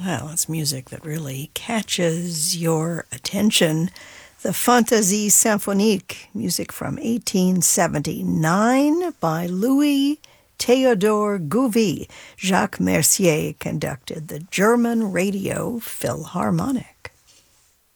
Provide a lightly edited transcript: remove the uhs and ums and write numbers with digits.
Well, it's music that really catches your attention. The Fantaisie Symphonique, music from 1879 by Louis Theodore Gouvy. Jacques Mercier conducted the German Radio Philharmonic.